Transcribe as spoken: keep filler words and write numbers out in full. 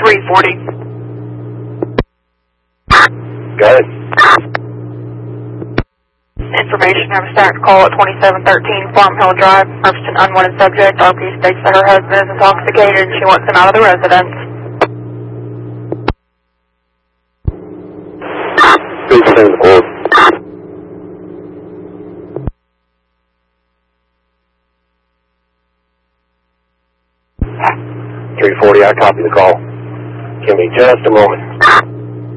three forty. Got it. Information, I was starting to call at twenty-seven thirteen Farm Hill Drive. Purpose an unwanted subject. R P states that her husband is intoxicated and she wants him out of the residence. Please send hold. three forty, I copy the call. Give me just a moment.